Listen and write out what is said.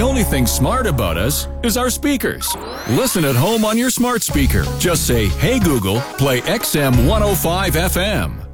only thing smart about us is our speakers. Listen at home on your smart speaker. Just say, "Hey Google, play XM 105 FM."